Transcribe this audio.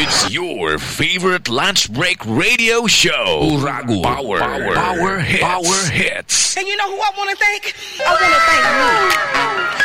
It's your favorite lunch break radio show. Urago Power Hits. And you know who I want to thank? I want to thank me.